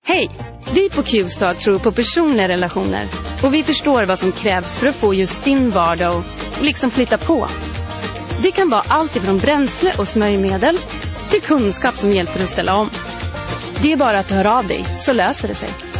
Hej! Vi på Q-Star tror på personliga relationer. Och vi förstår vad som krävs för att få just din vardag och liksom flytta på. Det kan vara allt ifrån bränsle och smörjmedel till kunskap som hjälper att ställa om. Det är bara att höra av dig, så löser det sig.